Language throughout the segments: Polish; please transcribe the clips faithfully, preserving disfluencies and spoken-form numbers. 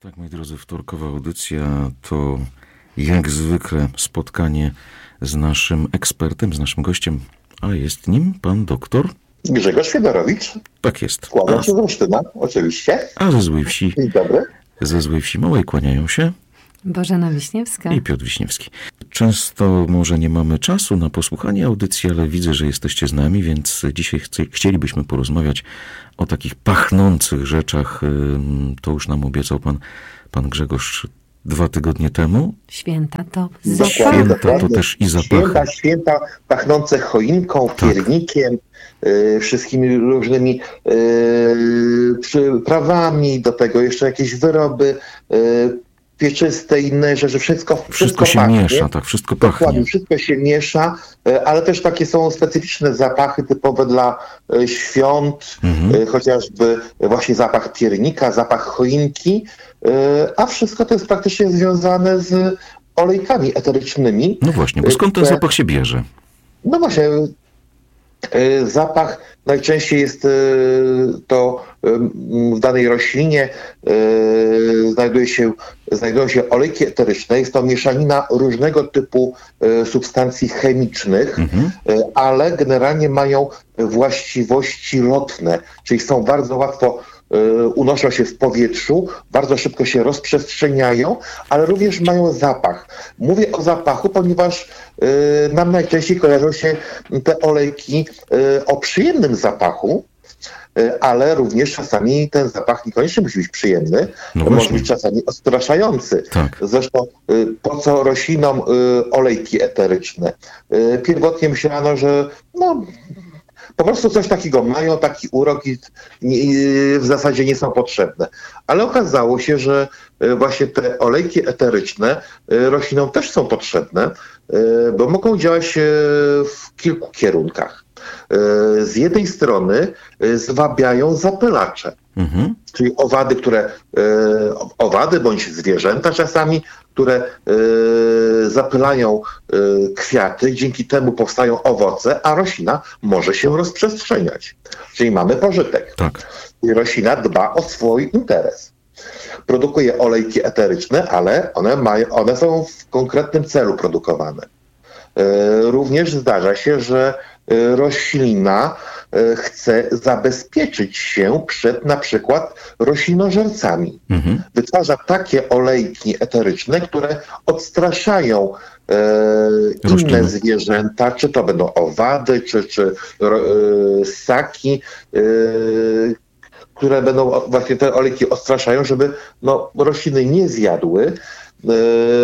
Tak, moi drodzy, wtorkowa audycja to jak zwykle spotkanie z naszym ekspertem, z naszym gościem, a jest nim pan doktor Grzegorz Fiedorowicz. Tak jest. Kłaniam się z Olsztyna, oczywiście. A ze Złej Wsi. Dzień dobry. Ze Złej Wsi Małej kłaniają się Bożena Wiśniewska i Piotr Wiśniewski. Często może nie mamy czasu na posłuchanie audycji, ale widzę, że jesteście z nami, więc dzisiaj chci- chcielibyśmy porozmawiać o takich pachnących rzeczach. To już nam obiecał pan, pan Grzegorz dwa tygodnie temu. Święta to Dokładnie, zapach. Święta dokładnie. to też i zapachy. Święta, święta pachnące choinką, Tak. piernikiem, y, wszystkimi różnymi y, przyprawami, do tego jeszcze jakieś wyroby y, pieczyste, inne rzeczy, wszystko, wszystko, Wszystko się pachnie. miesza, tak, wszystko Dokładnie, pachnie. wszystko się miesza, y, ale też takie są specyficzne zapachy typowe dla y, świąt, Mhm. y, chociażby właśnie zapach piernika, zapach choinki, y, a wszystko to jest praktycznie związane z olejkami eterycznymi. No właśnie, bo skąd ten które- zapach się bierze? No właśnie, y, zapach najczęściej jest y, to y, w danej roślinie y, znajduje się, znajdują się olejki eteryczne. Jest to mieszanina różnego typu y, substancji chemicznych, Mhm. y, ale generalnie mają właściwości lotne, czyli są bardzo łatwo y, unoszą się w powietrzu, bardzo szybko się rozprzestrzeniają, ale również mają zapach. Mówię o zapachu, ponieważ y, nam najczęściej kojarzą się te olejki y, o przyjemnym zapachu, y, ale również czasami ten zapach niekoniecznie musi być przyjemny, No może właśnie. być czasami odstraszający. Tak. Zresztą y, po co roślinom y, olejki eteryczne? Y, Pierwotnie myślano, że no, po prostu coś takiego mają, taki urok i i w zasadzie nie są potrzebne. Ale okazało się, że y, właśnie te olejki eteryczne y, roślinom też są potrzebne, y, bo mogą działać y, w kilku kierunkach. Y, Z jednej strony y, zwabiają zapylacze, Mhm. czyli owady, które, e, owady bądź zwierzęta czasami, które e, zapylają e, kwiaty, dzięki temu powstają owoce, a roślina może się rozprzestrzeniać. Czyli mamy pożytek. Tak. I roślina dba o swój interes. Produkuje olejki eteryczne, ale one, mają, one są w konkretnym celu produkowane. E, Również zdarza się, że e, roślina e, chce zabezpieczyć się przed na przykład roślinożercami. Mhm. Wytwarza takie olejki eteryczne, które odstraszają e, inne Rośliny. zwierzęta, czy to będą owady, czy, czy ro, e, ssaki, e, które będą właśnie te olejki odstraszają, żeby no, rośliny nie zjadły, yy,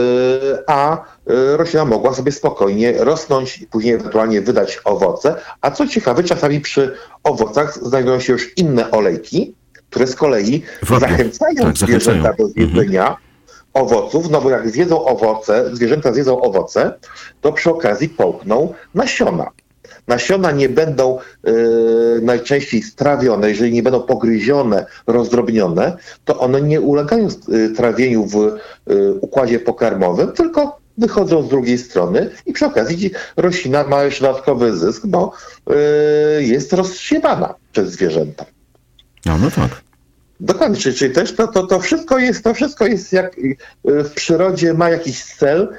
a yy, roślina mogła sobie spokojnie rosnąć i później ewentualnie wydać owoce. A co ciekawe, czasami przy owocach znajdują się już inne olejki, które z kolei Wabią. zachęcają Tak, zwierzęta zachęcają. do zjedzenia owoców, no bo jak zjedzą owoce, zwierzęta zjedzą owoce, to przy okazji połkną nasiona. Nasiona nie będą y, najczęściej strawione, jeżeli nie będą pogryzione, rozdrobnione, to one nie ulegają y, trawieniu w y, układzie pokarmowym, tylko wychodzą z drugiej strony i przy okazji roślina ma jeszcze dodatkowy zysk, bo y, jest rozsiewana przez zwierzęta. No, no tak. Dokładnie, czyli, czyli też to, to, to wszystko jest, to wszystko jest jak y, w przyrodzie ma jakiś cel,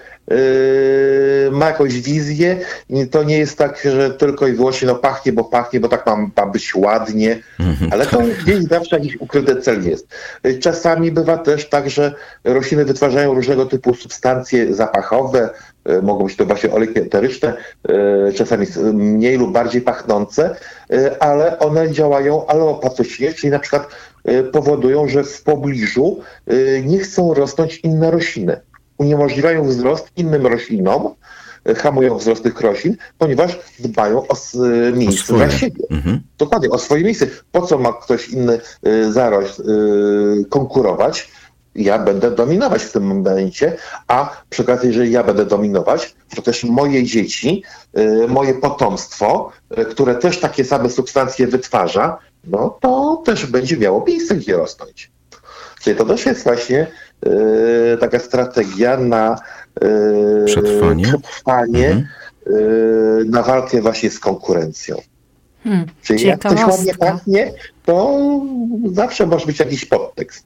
yy, ma jakąś wizję i to nie jest tak, że tylko i wyłącznie no pachnie, bo pachnie, bo tak ma, ma być ładnie, Mhm. ale to gdzieś zawsze jakiś ukryty cel jest. Y, Czasami bywa też tak, że rośliny wytwarzają różnego typu substancje zapachowe, y, mogą być to właśnie olejki eteryczne, y, czasami s- mniej lub bardziej pachnące, y, ale one działają alopatycznie, czyli na przykład y, powodują, że w pobliżu y, nie chcą rosnąć inne rośliny. Uniemożliwiają wzrost innym roślinom, y, hamują wzrost tych roślin, ponieważ dbają o s- y, miejsce swoje. dla siebie. Mhm. Dokładnie, o swoje miejsce. Po co ma ktoś inny y, zarość y, konkurować? Ja będę dominować w tym momencie, a przy okazji, jeżeli ja będę dominować, to też moje dzieci, y, moje potomstwo, y, które też takie same substancje wytwarza, no to też będzie miało miejsce, gdzie rosnąć. Czyli to też jest właśnie y, taka strategia na y, Przetrwanie. przetrwanie Mhm. y, na walkę właśnie z konkurencją. Hmm. Czyli jak coś ładnie Ciekawostka. pachnie, to zawsze może być jakiś podtekst.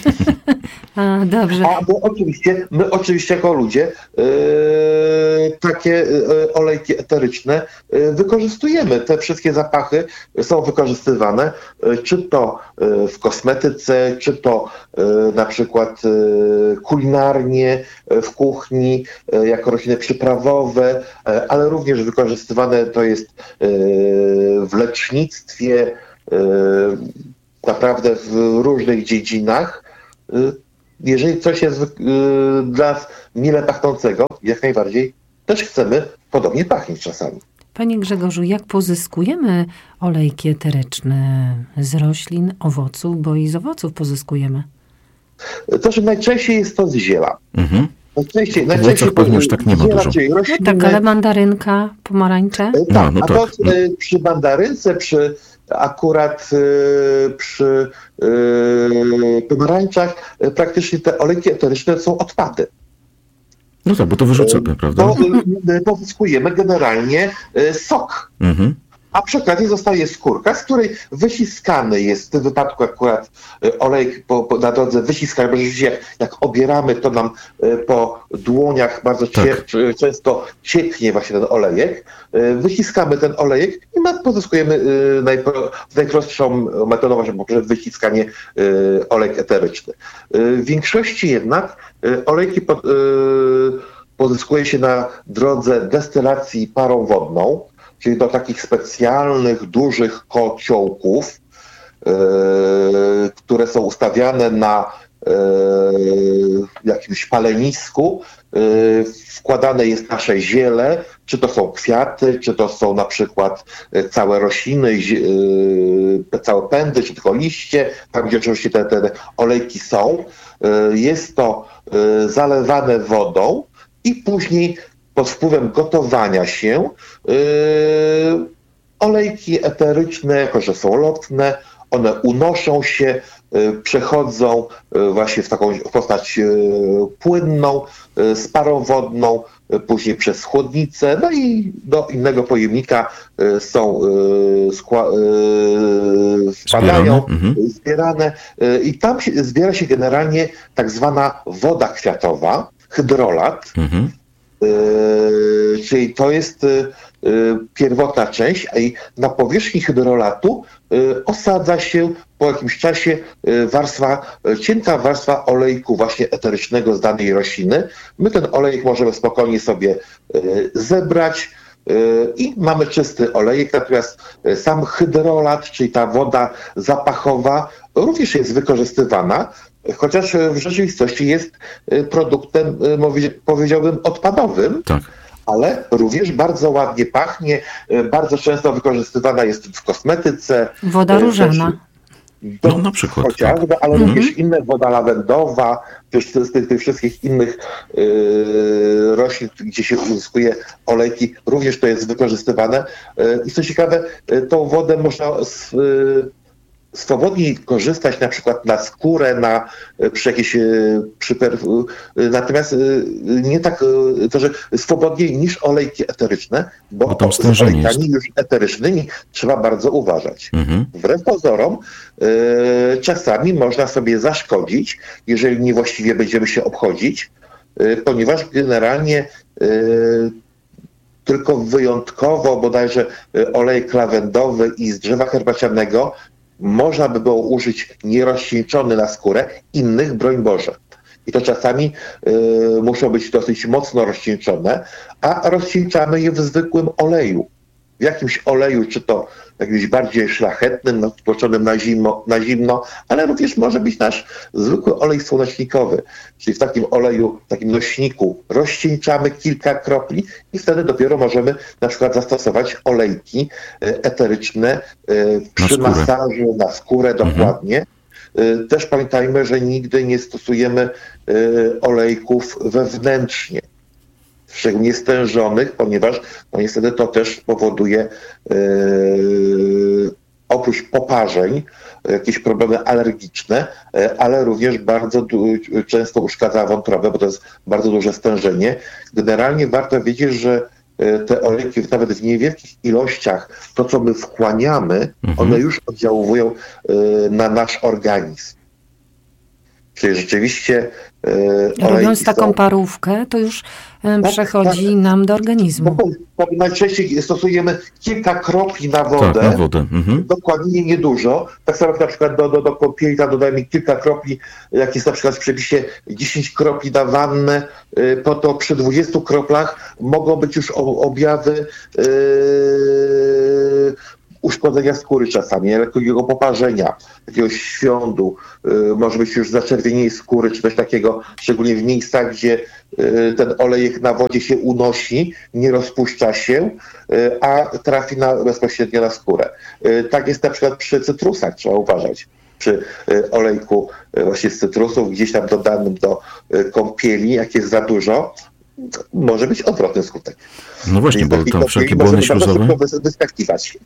A, dobrze. A my oczywiście, my oczywiście jako ludzie yy, takie yy, olejki eteryczne yy, wykorzystujemy. Te wszystkie zapachy są wykorzystywane, yy, czy to yy, w kosmetyce, czy to yy, na przykład yy, kulinarnie, yy, w kuchni, yy, jako rośliny przyprawowe, yy, ale również wykorzystywane to jest yy, w lecznictwie, yy, naprawdę w różnych dziedzinach. Yy, Jeżeli coś jest y, dla nas mile pachnącego, jak najbardziej też chcemy podobnie pachnieć czasami. Panie Grzegorzu, jak pozyskujemy olejki eteryczne z roślin, owoców, bo i z owoców pozyskujemy? To, że najczęściej jest to z ziela. Mhm. Najczęściej, W najczęściej owocach pewnie już tak nie ma ziela, dużo. czyli No rośliny. tak, ale mandarynka, pomarańcze? E, No, Tak, no a tak, to no. e, przy mandarynce, przy akurat e, przy e, pomarańczach e, praktycznie te olejki eteryczne są odpady. No tak, bo to wyrzucamy, prawda? To e, pozyskujemy generalnie e, sok. Mhm. A przy okazji zostaje skórka, z której wyciskany jest w tym wypadku akurat e, olejek po, po, na drodze wyciskany, bo rzeczywiście jak, jak obieramy, to nam e, po dłoniach bardzo cie, Tak. czy- często cieknie właśnie ten olejek. E, Wyciskamy ten olejek i ma- pozyskujemy e, najpro, najprostszą metodą właśnie poprzez wyciskanie e, olejek eteryczny. E, W większości jednak e, olejki po, e, pozyskuje się na drodze destylacji parą wodną, czyli do takich specjalnych, dużych kociołków, yy, które są ustawiane na yy, jakimś palenisku. Yy, wkładane jest nasze ziele, czy to są kwiaty, czy to są na przykład yy, całe rośliny, zi- yy, całe pędy, czy tylko liście, tam gdzie oczywiście te, te olejki są. Yy, jest to yy, zalewane wodą i później pod wpływem gotowania się yy, olejki eteryczne, jako że są lotne, one unoszą się, yy, przechodzą yy, właśnie w taką postać yy, płynną, yy, z parą wodną, yy, później przez chłodnicę, no i do innego pojemnika yy, są yy, skła, yy, spadają, Zbierane, mhm. yy, zbierane yy, i tam się, zbiera się generalnie tak zwana woda kwiatowa, hydrolat. Mhm. Yy, czyli to jest yy, pierwotna część, a i na powierzchni hydrolatu yy, osadza się po jakimś czasie yy, warstwa, yy, cienka warstwa olejku właśnie eterycznego z danej rośliny. My ten olejek możemy spokojnie sobie yy, zebrać yy, i mamy czysty olejek, natomiast yy, sam hydrolat, czyli ta woda zapachowa, również jest wykorzystywana, chociaż w rzeczywistości jest y, produktem, y, mowi- powiedziałbym, odpadowym, Tak. ale również bardzo ładnie pachnie, y, bardzo często wykorzystywana jest w kosmetyce. Woda y, różana. też- No na przykład. Chociażby, ale Mhm. również inne, woda lawendowa, też z tych, tych wszystkich innych y, roślin, gdzie się uzyskuje olejki, również to jest wykorzystywane. Y, I co ciekawe, y, tą wodę można z, y, swobodniej korzystać na przykład na skórę, na, przy jakieś, przy per, natomiast nie tak, to, że swobodniej niż olejki eteryczne, bo, Bo tam z stężenie olejkami już eterycznymi trzeba bardzo uważać. Mhm. Wbrew pozorom y, czasami można sobie zaszkodzić, jeżeli niewłaściwie będziemy się obchodzić, y, ponieważ generalnie y, tylko wyjątkowo bodajże y, olejek lawendowy i z drzewa herbacianego można by było użyć nierozcieńczony na skórę, innych broń Boże. I to czasami y, muszą być dosyć mocno rozcieńczone, a rozcieńczamy je w zwykłym oleju. W jakimś oleju, czy to jakimś bardziej szlachetnym, no, tłoczonym na zimno, na zimno, ale również może być nasz zwykły olej słonecznikowy. Czyli w takim oleju, w takim nośniku rozcieńczamy kilka kropli i wtedy dopiero możemy na przykład zastosować olejki y, eteryczne y, Na przy skórę. masażu, na skórę dokładnie. Y, Też pamiętajmy, że nigdy nie stosujemy y, olejków wewnętrznie, szczególnie stężonych, ponieważ no niestety to też powoduje yy, oprócz poparzeń jakieś problemy alergiczne, yy, ale również bardzo du- często uszkadza wątrobę, bo to jest bardzo duże stężenie. Generalnie warto wiedzieć, że te olejki nawet w niewielkich ilościach, to co my wchłaniamy, mhm. one już oddziałują na nasz organizm. Czyli rzeczywiście e, robiąc taką są... parówkę, to już e, tak, przechodzi tak. nam do organizmu. No, najczęściej stosujemy kilka kropli na wodę, tak, na wodę. Mhm. dokładnie niedużo. Tak samo jak na przykład do, do, do kąpieli tam dodajemy kilka kropli, jak jest na przykład w przepisie dziesięć kropli na wannę, e, po to przy dwudziestu kroplach mogą być już objawy e, uszkodzenia skóry czasami, lekkiego poparzenia, jakiegoś świądu, y, może być już zaczerwienienie skóry, czy coś takiego, szczególnie w miejscach, gdzie y, ten olejek na wodzie się unosi, nie rozpuszcza się, y, a trafi na, bezpośrednio na skórę. Y, tak jest na przykład przy cytrusach, trzeba uważać. Przy y, olejku y, właśnie z cytrusów, gdzieś tam dodanym do y, kąpieli, jak jest za dużo, może być odwrotny skutek. No właśnie, bo tam wszelkie błony śluzowe... wyskakiwać.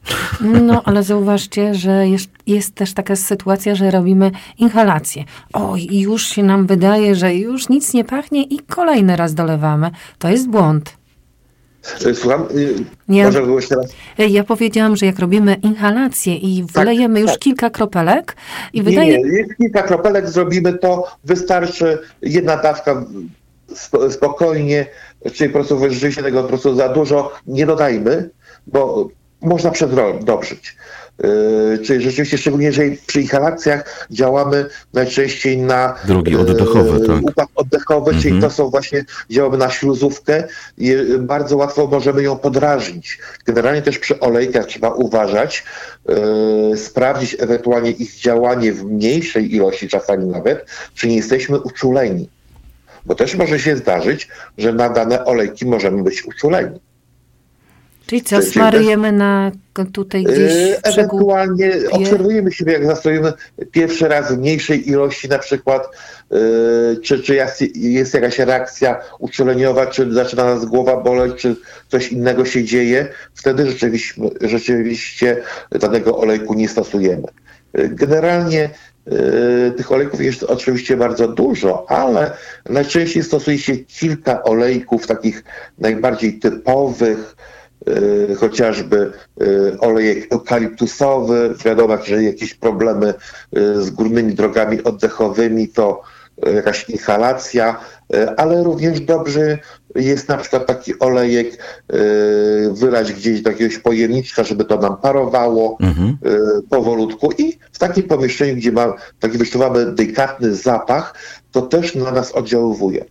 No, ale zauważcie, że jest, jest też taka sytuacja, że robimy inhalację. O, i już się nam wydaje, że już nic nie pachnie i kolejny raz dolewamy. To jest błąd. Słucham? Ja, Może było jeszcze raz? Ja powiedziałam, że jak robimy inhalację i wlejemy tak, już tak. kilka kropelek i wydaje... Nie, nie, kilka kropelek zrobimy, to wystarczy jedna dawka spokojnie, czyli po prostu rzeczywiście tego po prostu za dużo nie dodajmy, bo można przedobrzyć. Yy, czyli rzeczywiście, szczególnie jeżeli przy inhalacjach działamy najczęściej na drogi oddechowe, yy, tak. układ oddechowy, mm-hmm. czyli to są właśnie, działamy na śluzówkę i bardzo łatwo możemy ją podrażnić. Generalnie też przy olejkach trzeba uważać, yy, sprawdzić ewentualnie ich działanie w mniejszej ilości, czasami nawet, czy nie jesteśmy uczuleni. Bo też może się zdarzyć, że na dane olejki możemy być uczuleni. Czyli co, smarujemy na tutaj gdzieś yy, Ewentualnie przegłupie. Obserwujemy siebie, jak zastosujemy pierwszy raz w mniejszej ilości na przykład, yy, czy, czy jest, jest jakaś reakcja uczuleniowa, czy zaczyna nas głowa boleć, czy coś innego się dzieje. Wtedy rzeczywiście, rzeczywiście danego olejku nie stosujemy. Yy, generalnie Yy, tych olejków jest oczywiście bardzo dużo, ale najczęściej stosuje się kilka olejków takich najbardziej typowych, yy, chociażby yy, olejek eukaliptusowy. Wiadomo, że jakieś problemy yy, z górnymi drogami oddechowymi, to yy, jakaś inhalacja, yy, ale również dobrze jest na przykład taki olejek yy, wylać gdzieś do jakiegoś pojemniczka, żeby to nam parowało mhm. yy, powolutku i w takim pomieszczeniu, gdzie ma taki wyczuwamy delikatny zapach, to też na nas oddziałuje.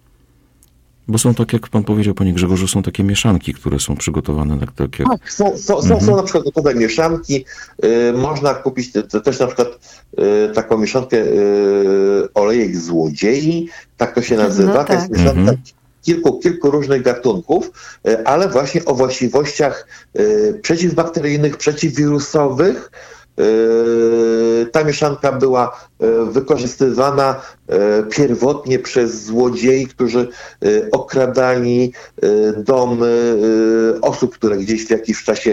Bo są, tak jak pan powiedział, panie Grzegorzu, są takie mieszanki, które są przygotowane. Tak, tak, jak... tak są, są, mhm. są na przykład gotowe mieszanki. Yy, można kupić te, też na przykład yy, taką mieszankę yy, olejek złodziei, tak to się nazywa. No, tak. To jest mieszanka mhm. kilku, kilku różnych gatunków, yy, ale właśnie o właściwościach yy, przeciwbakteryjnych, przeciwwirusowych. Ta mieszanka była wykorzystywana pierwotnie przez złodziei, którzy okradali domy osób, które gdzieś w jakimś czasie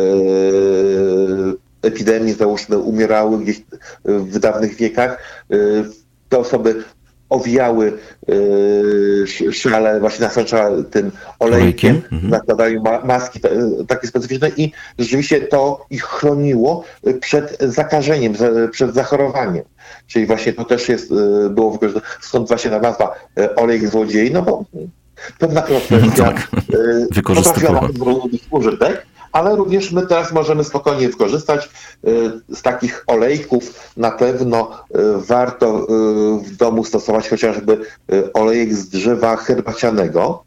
epidemii, załóżmy, umierały gdzieś w dawnych wiekach. Te osoby owijały yy, szale, właśnie nasączały tym olejkiem, mhm. nakładały ma- maski t- takie specyficzne i rzeczywiście to ich chroniło przed zakażeniem, z, przed zachorowaniem. Czyli właśnie to też jest, yy, było wykorzystane, stąd właśnie ta nazwa yy, olejek złodziei, no bo pewna kwestia no tak. yy, potrafiła na to użytek. Ale również my teraz możemy spokojnie wykorzystać z takich olejków. Na pewno warto w domu stosować chociażby olejek z drzewa herbacianego,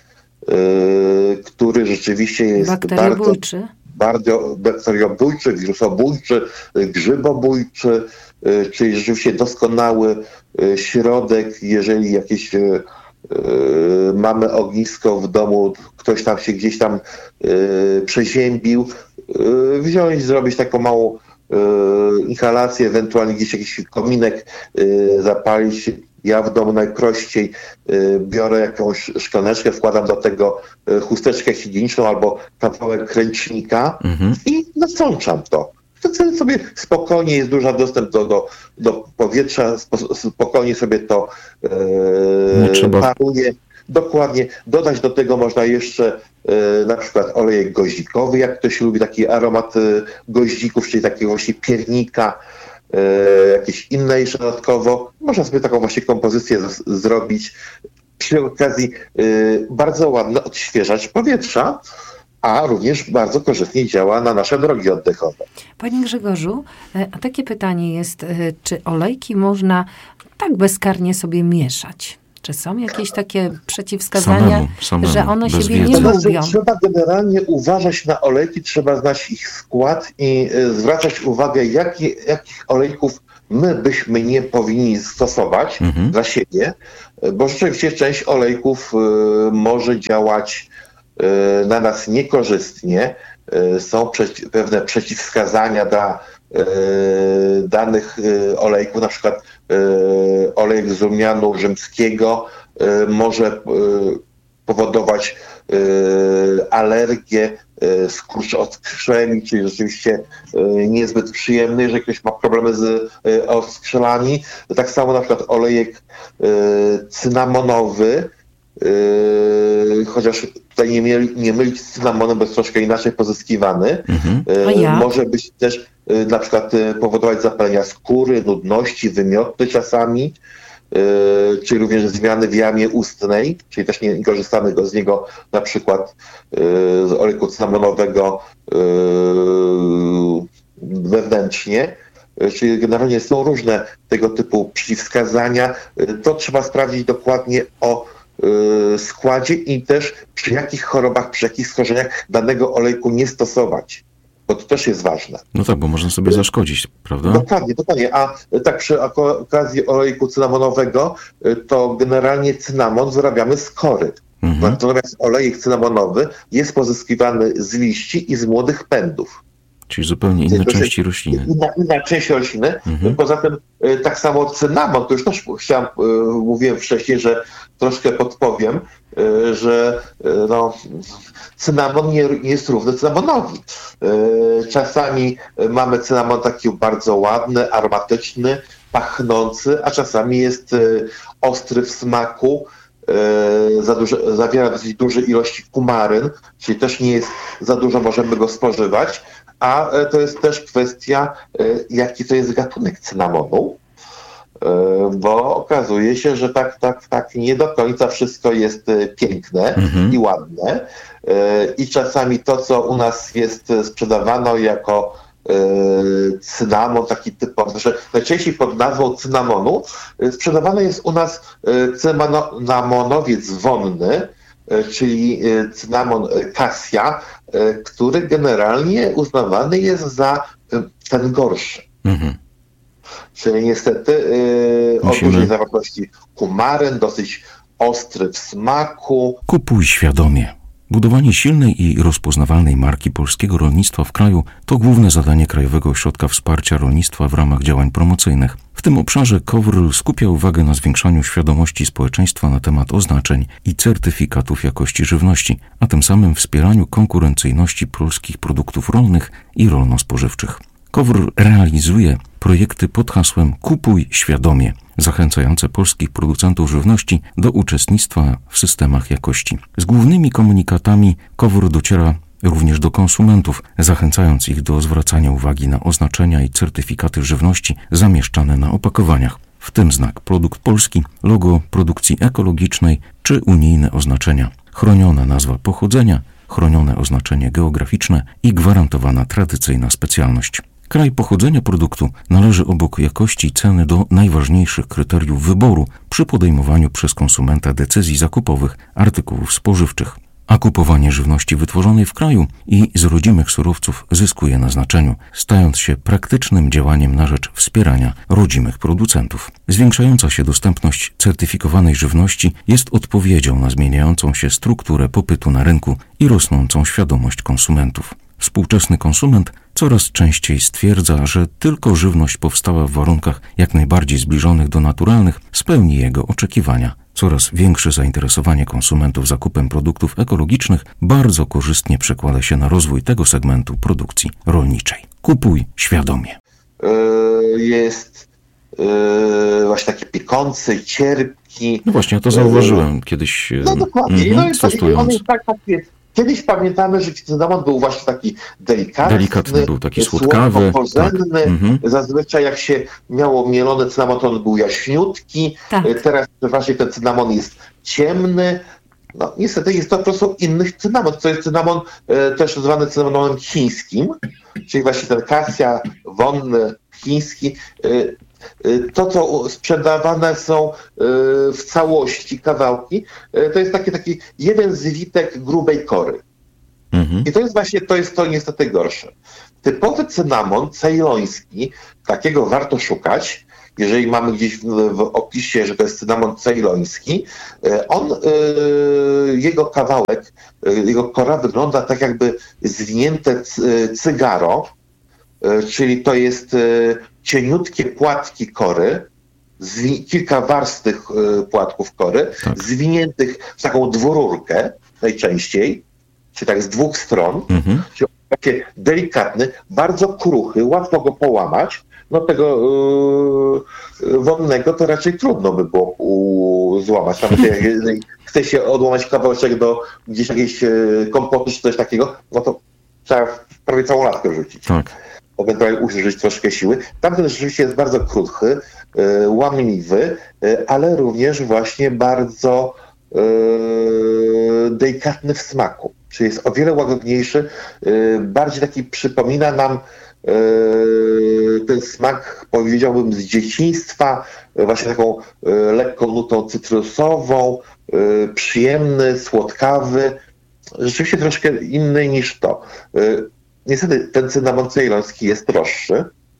który rzeczywiście jest bardzo, bardzo bakteriobójczy, wirusobójczy, grzybobójczy, czyli rzeczywiście doskonały środek, jeżeli jakieś Yy, mamy ognisko w domu, ktoś tam się gdzieś tam yy, przeziębił, yy, wziąć, zrobić taką małą yy, inhalację, ewentualnie gdzieś jakiś kominek yy, zapalić. Ja w domu najprościej yy, biorę jakąś szklaneczkę, wkładam do tego yy, chusteczkę higieniczną albo kawałek ręcznika mhm. i nasączam to. Wtedy sobie spokojnie jest duży dostęp do, do, do powietrza, spokojnie sobie to e, trzeba... paruje. Dokładnie. Dodać do tego można jeszcze y, na przykład olejek goździkowy, jak ktoś lubi taki aromat y, goździków, czyli takiego właśnie piernika, y, jakieś inne jeszcze dodatkowo. Można sobie taką właśnie kompozycję z, zrobić. Przy okazji y, bardzo ładne odświeżać powietrza, a również bardzo korzystnie działa na nasze drogi oddechowe. Panie Grzegorzu, a takie pytanie jest, czy olejki można tak bezkarnie sobie mieszać? Czy są jakieś takie przeciwwskazania, samemu, samemu, że one siebie wiedzy. nie To znaczy, lubią? trzeba generalnie uważać na olejki, trzeba znać ich skład i y, zwracać uwagę, jaki, jakich olejków my byśmy nie powinni stosować Mhm. dla siebie, bo rzeczywiście część olejków y, może działać y, na nas niekorzystnie. Y, są przeci- pewne przeciwwskazania dla y, danych y, olejków, na przykład y, olejek z rumianu rzymskiego y, może y, powodować y, alergię, y, skurcz oskrzeli, czyli rzeczywiście y, niezbyt przyjemny, jeżeli ktoś ma problemy z y, oskrzelami. Tak samo na przykład olejek y, cynamonowy, y, chociaż tutaj nie, mieli, nie mylić z cynamonem, bo jest troszkę inaczej pozyskiwany. Mhm. Y, A jak? może być też y, na przykład y, powodować zapalenia skóry, nudności, wymioty czasami. Yy, czyli również zmiany w jamie ustnej, czyli też nie, nie korzystamy go, z niego na przykład yy, z olejku cynamonowego yy, wewnętrznie. Yy, czyli generalnie są różne tego typu przeciwwskazania. Yy, to trzeba sprawdzić dokładnie o yy, składzie i też przy jakich chorobach, przy jakich schorzeniach danego olejku nie stosować. Bo to też jest ważne. No tak, bo można sobie zaszkodzić, prawda? Dokładnie, dokładnie. A tak przy okazji olejku cynamonowego, to generalnie cynamon wyrabiamy z kory. Mhm. Natomiast olejek cynamonowy jest pozyskiwany z liści i z młodych pędów. Czyli zupełnie inne To jest części rośliny. Inna, inna część rośliny. Mhm. Poza tym e, tak samo cynamon, to już też chciałem, e, mówiłem wcześniej, że troszkę podpowiem, e, że e, no, cynamon nie, nie jest równy cynamonowi. E, czasami mamy cynamon taki bardzo ładny, aromatyczny, pachnący, a czasami jest e, ostry w smaku. E, za duże, zawiera dosyć duże ilości kumaryn, czyli też nie jest za dużo, możemy go spożywać. A to jest też kwestia, jaki to jest gatunek cynamonu, bo okazuje się, że tak, tak, tak nie do końca wszystko jest piękne Mhm. i ładne. I czasami to, co u nas jest sprzedawane jako cynamon, taki typowy, znaczy najczęściej pod nazwą cynamonu, sprzedawany jest u nas cynamonowiec wonny, czyli cynamon cassia, który generalnie uznawany jest za ten gorszy. Mhm. Czyli niestety yy, o Musimy- dużej zawartości kumaryn, dosyć ostry w smaku. Kupuj świadomie. Budowanie silnej i rozpoznawalnej marki polskiego rolnictwa w kraju to główne zadanie Krajowego Ośrodka Wsparcia Rolnictwa w ramach działań promocyjnych. W tym obszarze KOWR skupia uwagę na zwiększaniu świadomości społeczeństwa na temat oznaczeń i certyfikatów jakości żywności, a tym samym wspieraniu konkurencyjności polskich produktów rolnych i rolno-spożywczych. KOWR realizuje projekty pod hasłem Kupuj świadomie, zachęcające polskich producentów żywności do uczestnictwa w systemach jakości. Z głównymi komunikatami KOWR dociera również do konsumentów, zachęcając ich do zwracania uwagi na oznaczenia i certyfikaty żywności zamieszczane na opakowaniach, w tym znak produkt polski, logo produkcji ekologicznej czy unijne oznaczenia, chroniona nazwa pochodzenia, chronione oznaczenie geograficzne i gwarantowana tradycyjna specjalność. Kraj pochodzenia produktu należy obok jakości i ceny do najważniejszych kryteriów wyboru przy podejmowaniu przez konsumenta decyzji zakupowych artykułów spożywczych. A kupowanie żywności wytworzonej w kraju i z rodzimych surowców zyskuje na znaczeniu, stając się praktycznym działaniem na rzecz wspierania rodzimych producentów. Zwiększająca się dostępność certyfikowanej żywności jest odpowiedzią na zmieniającą się strukturę popytu na rynku i rosnącą świadomość konsumentów. Współczesny konsument coraz częściej stwierdza, że tylko żywność powstała w warunkach jak najbardziej zbliżonych do naturalnych spełni jego oczekiwania. Coraz większe zainteresowanie konsumentów zakupem produktów ekologicznych bardzo korzystnie przekłada się na rozwój tego segmentu produkcji rolniczej. Kupuj świadomie. Jest yy, właśnie taki piekący, cierpki. No właśnie, ja to zauważyłem kiedyś. No dokładnie. Mm, no jest, testując. on jest tak, tak, Kiedyś pamiętamy, że cynamon był właśnie taki delikatny, delikatny był taki słodkawy, słodko-korzenny. Tak. Mhm. Zazwyczaj jak się miało mielony cynamon, to on był jaśniutki. Tak. Teraz właśnie ten cynamon jest ciemny. No niestety jest to po prostu inny cynamon. To jest cynamon e, też zwany cynamonem chińskim, czyli właśnie ten kasja wonny chiński. E, To, co sprzedawane są w całości kawałki, to jest taki, taki jeden zwitek grubej kory. Mhm. I to jest właśnie, to jest to niestety gorsze. Typowy cynamon cejloński, takiego warto szukać, jeżeli mamy gdzieś w, w opisie, że to jest cynamon cejloński, on, jego kawałek, jego kora wygląda tak jakby zwinięte cygaro, czyli to jest cieniutkie płatki kory, zwi- kilka warstw tych płatków kory, tak. zwiniętych w taką dwururkę najczęściej, czy tak z dwóch stron, mhm. czyli takie delikatny, bardzo kruchy, łatwo go połamać. No tego yy, wonnego to raczej trudno by było u, złamać. Nawet jeżeli chce się odłamać kawałeczek do gdzieś jakiejś yy, kompotu czy coś takiego, no to trzeba prawie całą latkę rzucić. Tak. Ewentualnie użyć troszkę siły. Tamten rzeczywiście jest bardzo kruchy, yy, łamliwy, yy, ale również właśnie bardzo yy, delikatny w smaku. Czyli jest o wiele łagodniejszy, yy, bardziej taki przypomina nam yy, ten smak, powiedziałbym, z dzieciństwa, yy, właśnie taką yy, lekką nutą cytrusową, yy, przyjemny, słodkawy, rzeczywiście troszkę inny niż to. Yy, Niestety ten cynamon cejloński jest droższy.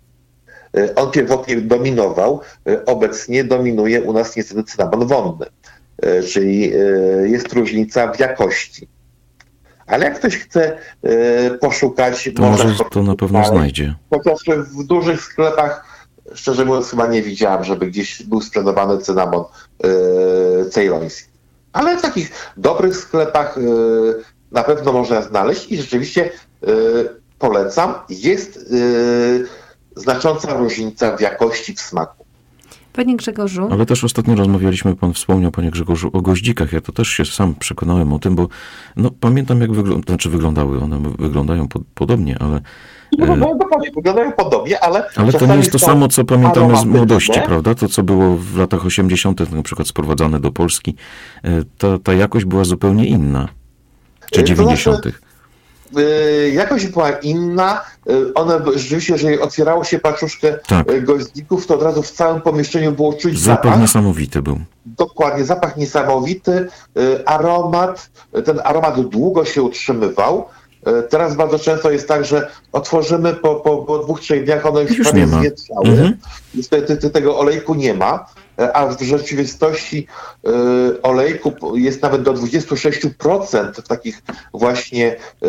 On pierwotnie dominował, obecnie dominuje u nas niestety cynamon wonny, czyli jest różnica w jakości. Ale jak ktoś chce poszukać... To może to na pewno dalej znajdzie. Chociaż w dużych sklepach, szczerze mówiąc, chyba nie widziałem, żeby gdzieś był sprzedawany cynamon cejloński. Ale w takich dobrych sklepach na pewno można znaleźć i rzeczywiście Yy, polecam. Jest yy, znacząca różnica w jakości, w smaku. Panie Grzegorzu? Ale też ostatnio rozmawialiśmy, pan wspomniał, panie Grzegorzu, o goździkach. Ja to też się sam przekonałem o tym, bo no, pamiętam, jak wygląda, znaczy wyglądały. One wyglądają po, podobnie, ale... Wyglądają dokładnie, wyglądają podobnie, ale... Ale to nie jest to samo, co pamiętamy z młodości, prawda? To, co było w latach osiemdziesiątych na przykład sprowadzane do Polski, ta, ta jakość była zupełnie inna. Czy dziewięćdziesiątych. Yy, jakość była inna. Yy, one rzeczywiście, jeżeli otwierało się paczuszkę tak. goździków, to od razu w całym pomieszczeniu było czuć zapach. Zapach niesamowity był. Dokładnie, zapach niesamowity, yy, aromat. Ten aromat długo się utrzymywał. Yy, teraz bardzo często jest tak, że otworzymy po, po, po dwóch, trzech dniach, one już, już prawie zwietrzały. Mhm. Niestety tego olejku nie ma. A w rzeczywistości y, olejku jest nawet do dwadzieścia sześć procent w takich właśnie y,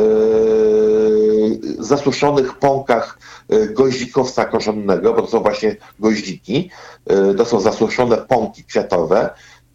zasuszonych pąkach y, goździkowca korzennego, bo to są właśnie goździki, y, to są zasuszone pąki kwiatowe.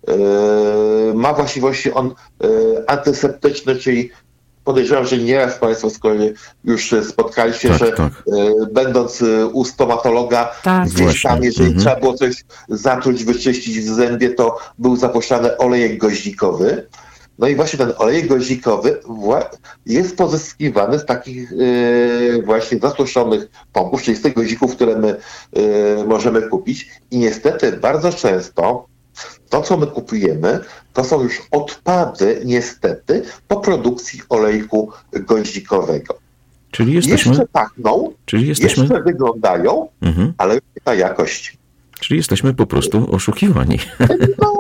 Y, ma właściwości on y, antyseptyczne, czyli podejrzewam, że nieraz Państwo z kolei już spotkali się, tak, że tak. Y, będąc y, u stomatologa tak, gdzieś tam, jeżeli mhm. trzeba było coś zatruć, wyczyścić w zębie, to był zapuszczany olejek goździkowy. No i właśnie ten olejek goździkowy jest pozyskiwany z takich y, właśnie zasuszonych pąków, czyli z tych goździków, które my y, możemy kupić. I niestety bardzo często to, co my kupujemy, to są już odpady, niestety, po produkcji olejku goździkowego. Czyli jesteśmy... Jeszcze pachną, Czyli jesteśmy... jeszcze wyglądają, mhm. ale już nie ta jakość. Czyli jesteśmy po prostu oszukiwani. No,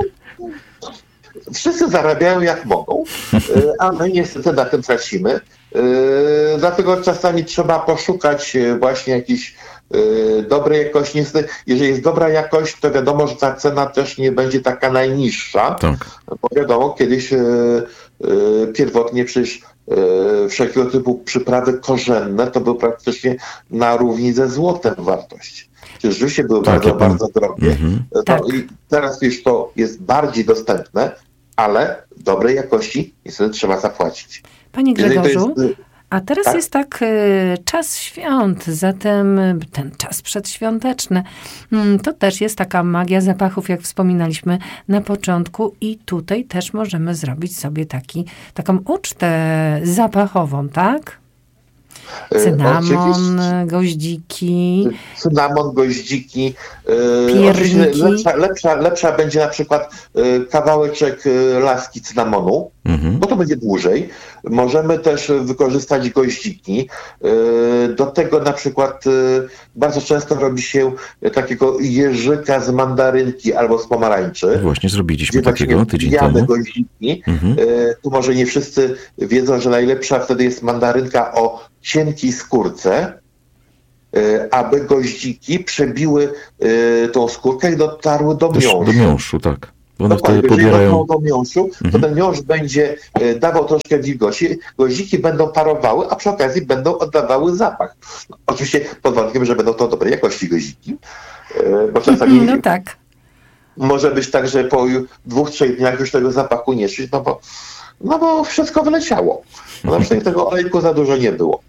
wszyscy zarabiają jak mogą, a my niestety na tym tracimy. Dlatego czasami trzeba poszukać właśnie jakiejś dobrej jakości. Niestety, jeżeli jest dobra jakość, to wiadomo, że ta cena też nie będzie taka najniższa. Tak. Bo wiadomo, kiedyś pierwotnie przecież wszelkiego typu przyprawy korzenne to były praktycznie na równi ze złotem wartość. Czyli rzeczywiście były tak, bardzo, ja pan... bardzo drogie. Mhm. To tak. I teraz już to jest bardziej dostępne, ale dobrej jakości niestety trzeba zapłacić. Panie Grzegorzu, A teraz Tak? jest tak y, czas świąt, zatem ten czas przedświąteczny, mm, to też jest taka magia zapachów, jak wspominaliśmy na początku i tutaj też możemy zrobić sobie taki, taką ucztę zapachową, tak? Cynamon, Oczywiście. goździki, Cynamon, goździki. e, Pierniki. oczywiście Lepsza, lepsza, lepsza będzie na przykład e, kawałeczek e, laski cynamonu, Mhm. bo to będzie dłużej. Możemy też wykorzystać goździki. E, Do tego na przykład e, bardzo często robi się takiego jeżyka z mandarynki albo z pomarańczy. Właśnie zrobiliśmy Gdzie takiego właśnie tydzień wbijamy temu. goździki. Mhm. E, Tu może nie wszyscy wiedzą, że najlepsza wtedy jest mandarynka o cienkiej skórce, e, aby goździki przebiły e, tą skórkę i dotarły do Też miąższu. do miąższu, tak. Bo one Dokładnie, wtedy jeżeli pobierają... dotrą do miąższu, to Mhm. ten miąższ będzie e, dawał troszkę wilgoci, goździki będą parowały, a przy okazji będą oddawały zapach. No, oczywiście pod warunkiem, że będą to dobrej jakości goździki, e, bo czasami no tak. może być tak, że po ju- dwóch, trzech dniach już tego zapachu nie czuć, no bo, no bo wszystko wyleciało. No, na przykład tego olejku za dużo nie było.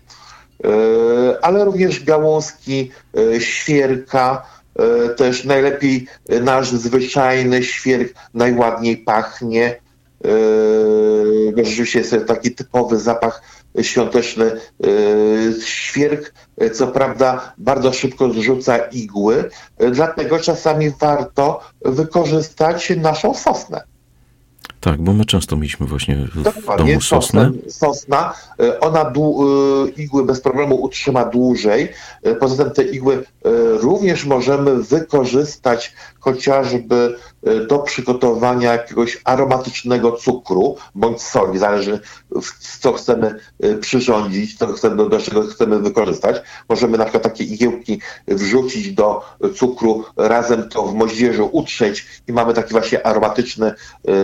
E, Ale również gałązki e, świerka, e, też najlepiej e, nasz zwyczajny świerk najładniej pachnie. E, bo Rzeczywiście jest taki typowy zapach świąteczny. E, Świerk, e, co prawda, bardzo szybko zrzuca igły, e, dlatego czasami warto wykorzystać naszą sosnę. Tak, bo my często mieliśmy właśnie w Dokładnie, domu sosnę. sosnę, sosna, e, ona dłu, e, igły bez problemu utrzyma dłużej. E, Poza tym te igły e, również możemy wykorzystać chociażby e, do przygotowania jakiegoś aromatycznego cukru bądź soli, zależy w co chcemy e, przyrządzić, co chcemy, do, do czego chcemy wykorzystać. Możemy na przykład takie igiełki wrzucić do cukru, razem to w moździerzu utrzeć i mamy taki właśnie aromatyczny e,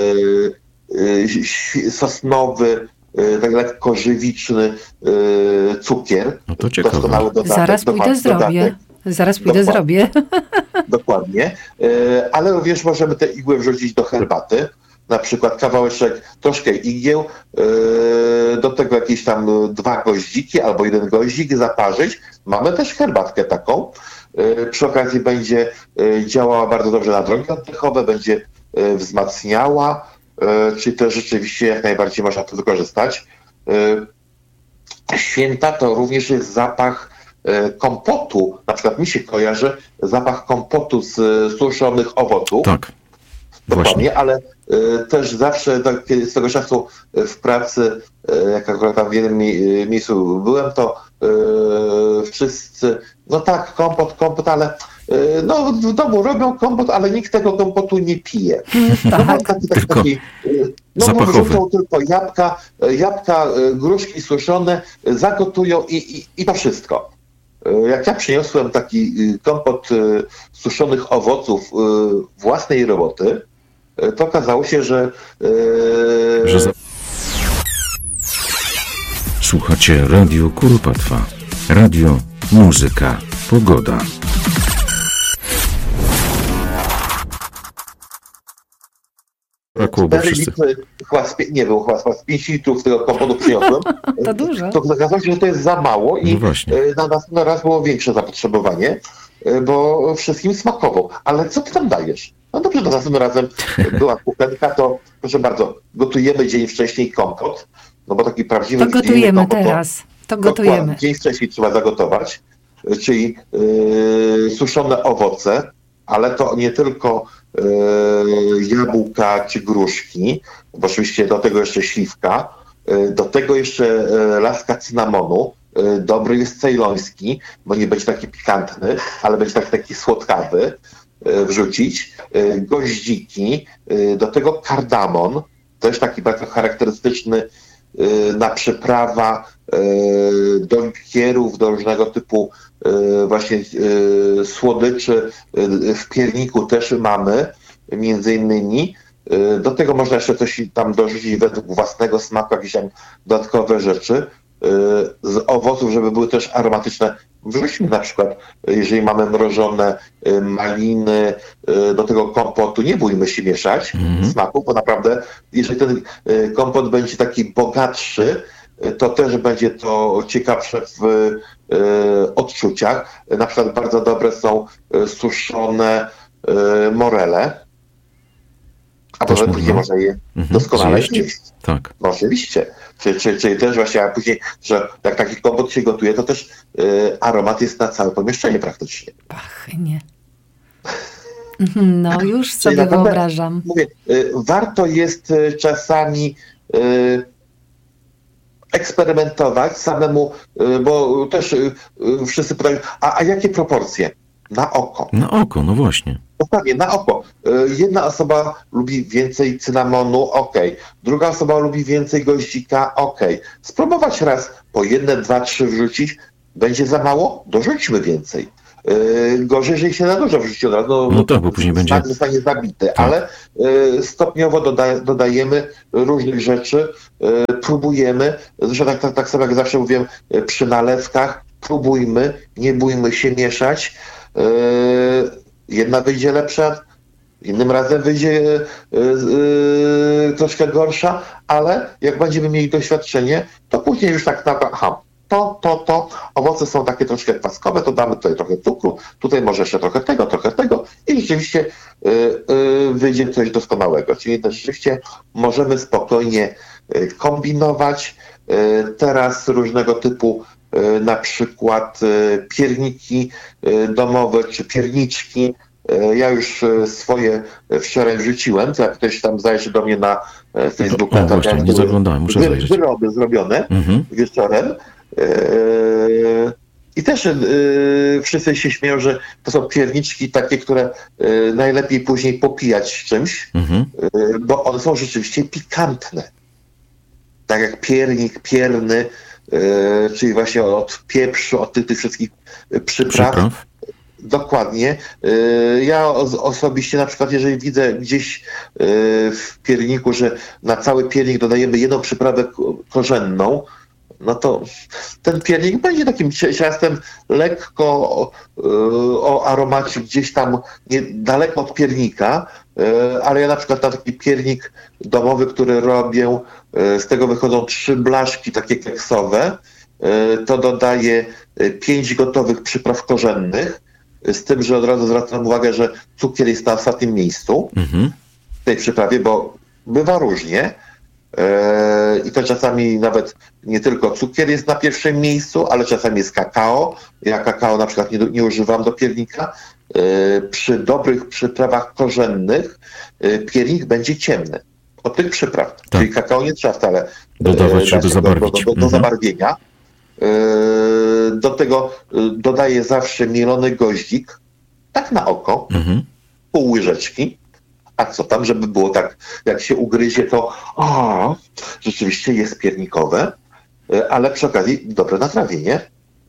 e, sosnowy, e, tak lekko żywiczny e, cukier. No to ciekawe. Doskonały dodatek. Zaraz pójdę dodatek, zrobię. Zaraz pójdę Dokładnie. zrobię. Dokładnie. E, Ale również możemy te igły wrzucić do herbaty. Na przykład kawałeczek, troszkę igieł, e, do tego jakieś tam dwa goździki albo jeden goździk zaparzyć. Mamy też herbatkę taką. E, Przy okazji będzie e, działała bardzo dobrze na drogi oddechowe, będzie e, wzmacniała, e, czyli też rzeczywiście jak najbardziej można to wykorzystać. E, Święta to również jest zapach e, kompotu. Na przykład mi się kojarzy zapach kompotu z e, suszonych owoców. Tak, właśnie. Dokładnie, ale e, też zawsze tak, kiedy z tego czasu e, w pracy, e, jak akurat tam w jednym mi- miejscu byłem, to e, wszyscy, no tak, kompot, kompot, ale e, no w domu robią kompot, ale nikt tego kompotu nie pije. No, bo Tak. taki, taki, Tylko taki, e, no bo zapachowy. wrzucą tylko jabłka, e, jabłka, e, gruszki suszone, e, zagotują i, i, i to wszystko. E, Jak ja przyniosłem taki e, kompot e, suszonych owoców e, własnej roboty, e, to okazało się, że, e, Że za... Słuchacie Radio Kuropatwa. Radio, muzyka, pogoda. Brakło, bo cztery wszyscy... litry, chyba z, pie- nie było chyba, chyba z pięć litrów tego kompotu przyniosłem. To dużo. To okazało się, że to jest za mało i No właśnie. e, na następny raz było większe zapotrzebowanie, e, bo wszystkim smakował. Ale co ty tam dajesz? No dobrze, to następnym razem była kuchenka, to proszę bardzo, gotujemy dzień wcześniej kompot, no bo taki prawdziwy To gotujemy wigilijny kompot, teraz. To dokładnie, gotujemy. dzień wcześniej trzeba zagotować, e, czyli e, suszone owoce, ale to nie tylko e, jabłka czy gruszki, bo oczywiście do tego jeszcze śliwka, e, do tego jeszcze e, laska cynamonu. E, dobry jest cejloński, bo nie będzie taki pikantny, ale będzie taki, taki słodkawy, e, wrzucić. E, goździki, e, do tego kardamon, też taki bardzo charakterystyczny e, na przyprawa e, do likierów, do różnego typu e, właśnie e, słodyczy. E, w pierniku też mamy, między innymi. E, do tego można jeszcze coś tam dorzucić według własnego smaku, jakieś tam dodatkowe rzeczy. E, z owoców, żeby były też aromatyczne. Wrzućmy na przykład, jeżeli mamy mrożone e, maliny e, do tego kompotu, nie bójmy się mieszać Mhm. smaku, bo naprawdę, jeżeli ten e, kompot będzie taki bogatszy, to też będzie to ciekawsze w y, odczuciach. Na przykład bardzo dobre są y, suszone y, morele, a Też potem później można? można je Mhm. doskonale Zjeść? zjeść. Tak. No oczywiście. Czyli, czyli, czyli też właśnie, a później, że jak taki kompot się gotuje, to też y, aromat jest na całe pomieszczenie praktycznie. Pachnie. No, już Czyli sobie naprawdę, wyobrażam. Mówię, y, warto jest y, czasami y, eksperymentować samemu, y, bo też y, y, wszyscy pytają, a, a jakie proporcje? Na oko. Na oko, no właśnie. Dokładnie, na oko. Y, Jedna osoba lubi więcej cynamonu, okej. Druga osoba lubi więcej goździka, okej. Spróbować raz po jedne, dwa, trzy wrzucić. Będzie za mało? Dorzućmy więcej. Yy, gorzej, jeżeli się na dużo wrzuci od razu, no, No tak, bo później będzie- smak zostanie zabity, Tak. ale yy, stopniowo doda- dodajemy różnych rzeczy, yy, próbujemy, zresztą tak, tak, tak samo jak zawsze mówiłem yy, przy nalewkach, próbujmy, nie bójmy się mieszać. Yy, jedna wyjdzie lepsza, innym razem wyjdzie yy, yy, troszkę gorsza, ale jak będziemy mieli doświadczenie, to później już tak naprawdę, aha, to, to, to, owoce są takie troszkę kwaskowe, to damy tutaj trochę cukru, tutaj może jeszcze trochę tego, trochę tego i rzeczywiście y, y, wyjdzie coś doskonałego. Czyli też rzeczywiście możemy spokojnie y, kombinować. Y, teraz różnego typu y, na przykład y, pierniki y, domowe czy pierniczki. Y, Ja już y, swoje wczoraj wrzuciłem, to jak ktoś tam zajrzy do mnie na y, Facebooka, O, właśnie, tam nie były zaglądałem, muszę wy- zajrzeć. wyroby zrobione Mhm. wieczorem. Yy, I też yy, wszyscy się śmieją, że to są pierniczki takie, które yy, najlepiej później popijać czymś, Mhm. yy, bo one są rzeczywiście pikantne. Tak jak piernik, pierny, yy, czyli właśnie od pieprzu, od tych, tych wszystkich przypraw. Przypraw. Dokładnie. Yy, Ja os- osobiście na przykład, jeżeli widzę gdzieś yy, w pierniku, że na cały piernik dodajemy jedną przyprawę ko- korzenną, no to ten piernik będzie takim ci- ciastem lekko o, yy, o aromacie gdzieś tam nie, daleko od piernika, yy, ale ja na przykład na taki piernik domowy, który robię, yy, z tego wychodzą trzy blaszki takie keksowe, yy, to dodaję yy, pięć gotowych przypraw korzennych, yy, z tym, że od razu zwracam uwagę, że cukier jest na ostatnim miejscu Mhm. w tej przyprawie, bo bywa różnie. Eee, I to czasami nawet nie tylko cukier jest na pierwszym miejscu, ale czasami jest kakao. Ja kakao na przykład nie, nie używam do piernika. Eee, Przy dobrych przyprawach korzennych e, piernik będzie ciemny. Od tych przypraw. Tak. Czyli kakao nie trzeba wcale Dodawać, e, żeby dać do, zabarwić. do, do, do Mhm. zabarwienia. Eee, Do tego e, dodaję zawsze mielony goździk, tak na oko, Mhm. pół łyżeczki. A co tam, żeby było tak, jak się ugryzie, to o, rzeczywiście jest piernikowe, e, ale przy okazji dobre natrawienie,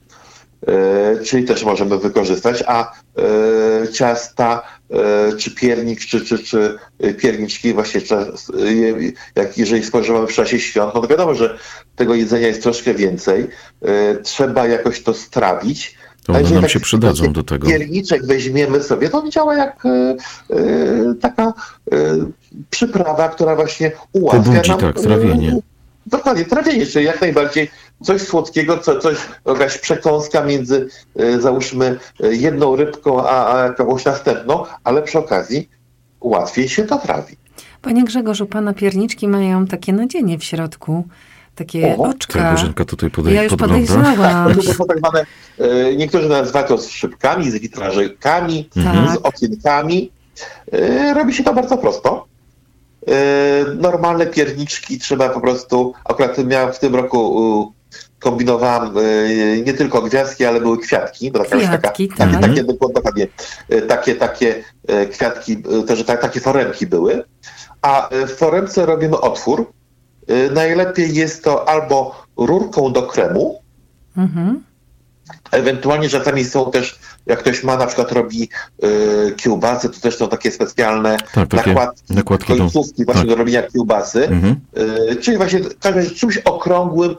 e, czyli też możemy wykorzystać, a e, ciasta, e, czy piernik, czy, czy, czy pierniczki właśnie, czas, e, jak jeżeli spożywamy w czasie świąt, no to wiadomo, że tego jedzenia jest troszkę więcej, e, trzeba jakoś to strawić. To A one jeżeli nam tak się przydadzą taki do tego. Pierniczek weźmiemy sobie, to on działa jak e, e, taka e, przyprawa, która właśnie ułatwia Pobudzi, nam... tak, trawienie. E, dokładnie, trawienie, czyli jak najbardziej coś słodkiego, co, coś, jakaś przekąska między, e, załóżmy, e, jedną rybką, a, a jakąś następną, ale przy okazji łatwiej się to trawi. Panie Grzegorzu, pana pierniczki mają takie nadzienie w środku, takie O, oczka. Tak, Bożenka tutaj podej- Ja już podgląda. podejrzałam. To są tak zwane, e, niektórzy nazywają to z szybkami, z witrażykami, Mhm. z okienkami. E, Robi się to bardzo prosto. E, Normalne pierniczki trzeba po prostu, akurat miałem w tym roku, e, kombinowałem e, nie tylko gwiazdki, ale były kwiatki. Bo taka, Kwiatki, taka, takie, tak. takie, dokładnie, e, takie, takie e, kwiatki, e, też tak, takie foremki były. A e, w foremce robimy otwór. E, Najlepiej jest to albo rurką do kremu, Mhm. ewentualnie czasami są też, jak ktoś ma, na przykład robi y, kiełbasy, to też są takie specjalne Tak, takie nakładki, nakładki do- końcówki właśnie tak. do robienia kiełbasy, Mhm. y, czyli właśnie każdy- czymś okrągłym,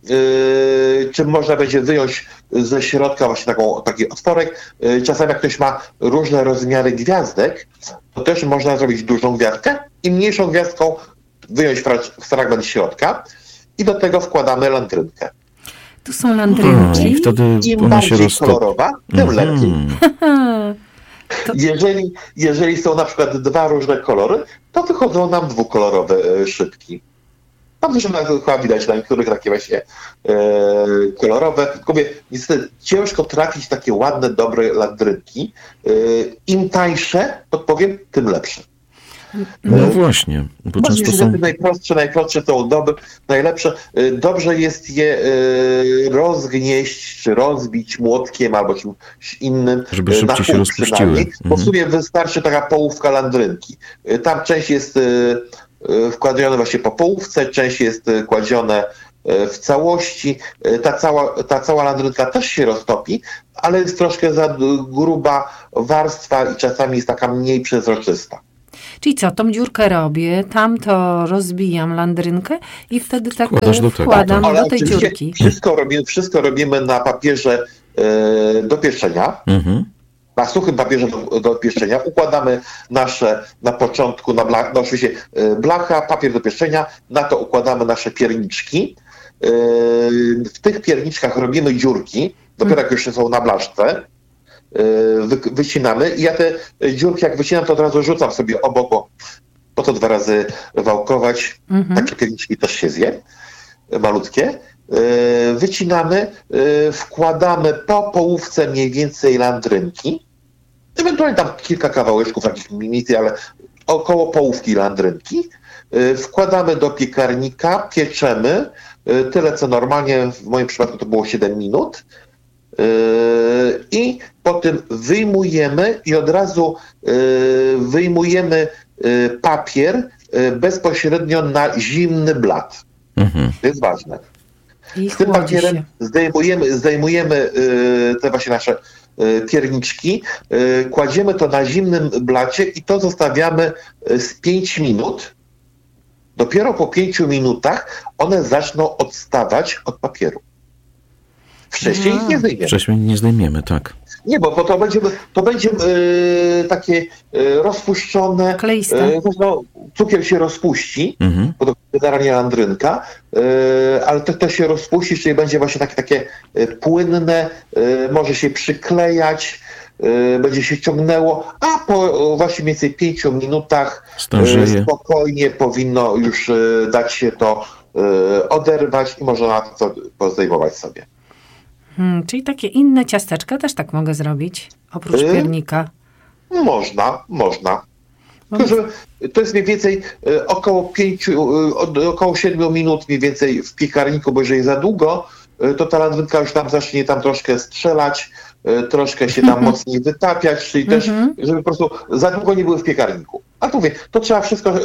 y, czym można będzie wyjąć ze środka właśnie taką, taki otworek. Y, czasami jak ktoś ma różne rozmiary gwiazdek, to też można zrobić dużą gwiazdkę i mniejszą gwiazdką wyjąć fra- fragment środka. i do tego wkładamy landrynkę. Tu są landrynki. I wtedy Im ona się bardziej roztopi. kolorowa, tym Mhm. lepiej. To- Jeżeli, jeżeli są na przykład dwa różne kolory, to wychodzą nam dwukolorowe e, szybki. Tam też chyba widać na niektórych takie właśnie e, kolorowe. Tylko mówię, niestety ciężko trafić takie ładne, dobre landrynki. E, Im tańsze, podpowiem, tym lepsze. No właśnie, bo Bo często są... niestety najprostsze, najprostsze są dobre, najlepsze. E, Dobrze jest je e, rozgnieść, czy rozbić młotkiem albo czymś innym. Żeby e, szybciej na się pół rozpuściły. przynajmniej, Bo w Mhm. sumie wystarczy taka połówka landrynki. E, Tam część jest e, e, wkładana właśnie po połówce, część jest e, kładzione e, w całości. E, Ta cała, ta cała landrynka też się roztopi, ale jest troszkę za d- gruba warstwa i czasami jest taka mniej przezroczysta. Czyli co, tą dziurkę robię, tam to rozbijam landrynkę i wtedy tak Wkładasz e, do tego, wkładam tak. do tej oczywiście dziurki. Wszystko robimy, wszystko robimy na papierze e, do pieszczenia. Mhm. Na suchym papierze do, do pieszczenia układamy nasze, na początku, na blach, no oczywiście e, blacha, papier do pieszczenia, na to układamy nasze pierniczki. E, W tych pierniczkach robimy dziurki, dopiero jak już są na blaszce, e, wy, wycinamy i ja te dziurki jak wycinam, to od razu rzucam sobie obok, bo po to dwa razy wałkować. Mhm. Takie pierniczki też się zje, malutkie. E, Wycinamy, e, wkładamy po połówce mniej więcej landrynki. Ewentualnie tam kilka kawałeczków, takich mniej, ale około połówki landrynki. E, Wkładamy do piekarnika, pieczemy. e, Tyle, co normalnie, w moim przypadku to było siedem minut. E, I potem wyjmujemy i od razu e, wyjmujemy e, papier e, bezpośrednio na zimny blat. Mhm. To jest ważne. I Z tym chłodzi papierem się. zdejmujemy, zdejmujemy y, te właśnie nasze y, pierniczki, y, kładziemy to na zimnym blacie i to zostawiamy y, z pięć minut. Dopiero po pięciu minutach one zaczną odstawać od papieru. Wcześniej ich nie zdejmiemy. Wcześniej nie zdejmiemy, tak. Nie, bo, bo to będzie, to będzie y, takie y, rozpuszczone. Kleiste. Y, no, cukier się rozpuści, Mhm. bo to generalnie landrynka, y, ale to, to się rozpuści, czyli będzie właśnie takie, takie y, płynne, y, może się przyklejać, y, będzie się ciągnęło, a po y, właśnie mniej więcej pięciu minutach Stężeje. y, spokojnie powinno już y, dać się to y, oderwać i można to pozdejmować sobie. Hmm, czyli takie inne ciasteczka też tak mogę zrobić, oprócz Y? piernika. Można, można. No, Tylko, że to jest mniej więcej e, około pięciu, e, od- około siedmiu minut mniej więcej w piekarniku, bo jeżeli za długo, e, to ta landrynka już tam zacznie tam troszkę strzelać, e, troszkę się tam mocniej wytapiać, czyli też, Mhm. żeby po prostu za długo nie były w piekarniku. A tu mówię, to trzeba wszystko e,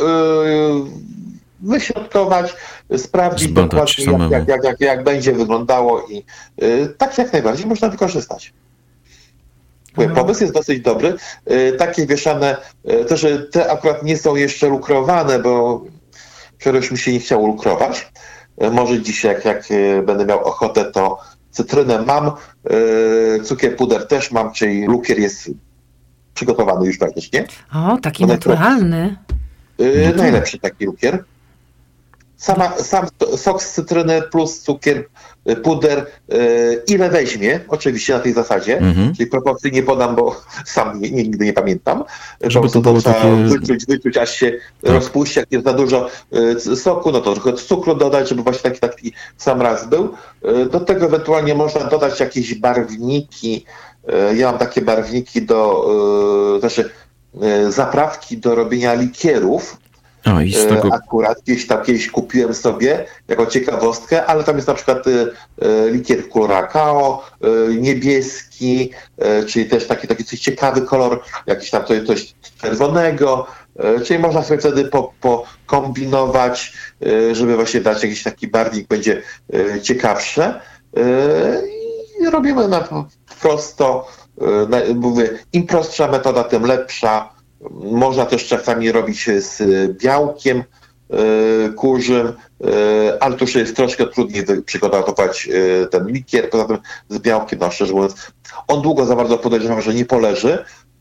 wyśrodkować, sprawdzić Zbadać dokładnie, jak, samemu. jak, jak, jak, jak będzie wyglądało i e, tak jak najbardziej można wykorzystać. Mówię, Mhm. pomysł jest dosyć dobry. E, Takie wieszane, e, to, że te akurat nie są jeszcze lukrowane, bo przecież mi się nie chciało lukrować. E, Może dzisiaj, jak, jak e, będę miał ochotę, to cytrynę mam, e, cukier puder też mam, czyli lukier jest przygotowany już praktycznie. O, taki One naturalny. E, No tak. Najlepszy taki lukier. Sama, sam sok z cytryny plus cukier, e, puder, e, ile weźmie, oczywiście na tej zasadzie, Mhm. czyli proporcyjnie podam, bo sam nie, nigdy nie pamiętam. Żeby Po prostu to było trzeba takie- wyczuć, wyczuć, aż się Tak. rozpuści. Jak jest za dużo e, c- soku, no to trochę cukru dodać, żeby właśnie taki, taki sam raz był. E, Do tego ewentualnie można dodać jakieś barwniki. E, Ja mam takie barwniki do, e, znaczy e, zaprawki do robienia likierów. A i z E, tego... Akurat gdzieś tam kiedyś kupiłem sobie jako ciekawostkę, ale tam jest na przykład e, e, likier Curacao, e, niebieski, e, czyli też taki, taki coś ciekawy kolor, jakiś tam coś, coś czerwonego, e, czyli można sobie wtedy po, pokombinować, e, żeby właśnie dać jakiś taki barwnik, będzie e, ciekawsze. E, I robimy na prosto, e, na, mówię, im prostsza metoda, tym lepsza. Można też czasami robić z białkiem e, kurzym, e, ale to już jest troszkę trudniej wy- przygotować e, ten likier. Poza tym z białkiem, no szczerze mówiąc, on długo za bardzo podejrzewam, że nie poleży,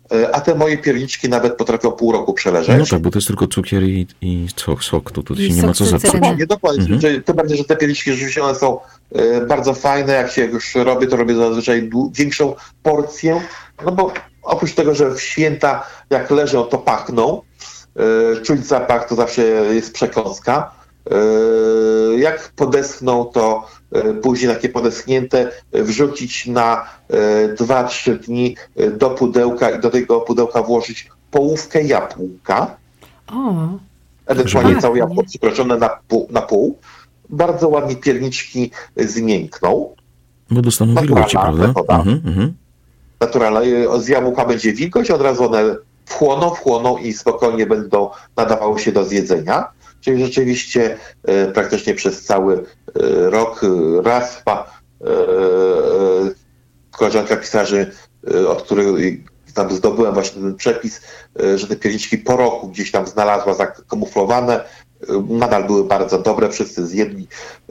a te moje pierniczki nawet potrafią pół roku przeleżeć. No tak, bo to jest tylko cukier i, i sok, sok, to tutaj I się nie ma sok co zepsuć. cytryny. Nie, dokładnie. Mhm. Że, tym bardziej, że te pierniczki rzeczywiście one są e, bardzo fajne. Jak się już robię, to robię zazwyczaj dłu- większą porcję. No bo oprócz tego, że w święta jak leżą, to pachną. E, czuć zapach to zawsze jest przekąska. E, jak podeschną, to e, później takie podeschnięte e, wrzucić na dwa trzy dni e, do pudełka i do tego pudełka włożyć połówkę jabłka. O, Ewentualnie Tak, całe nie? jabłko przykroczone na pół, na pół. Bardzo ładnie pierniczki zmiękną. Bo dostaną wilgoci, Naturalna prawda? metoda. Mhm, mhm. Naturalna. y, Z jabłka będzie wilgoć, od razu one wchłoną, wchłoną i spokojnie będą nadawały się do zjedzenia. Czyli rzeczywiście y, praktycznie przez cały y, rok y, raz chyba y, y, koleżanka pisarzy, y, od której tam zdobyłem właśnie ten przepis, y, że te pierniczki po roku gdzieś tam znalazła zakamuflowane, y, nadal były bardzo dobre, wszyscy zjedli.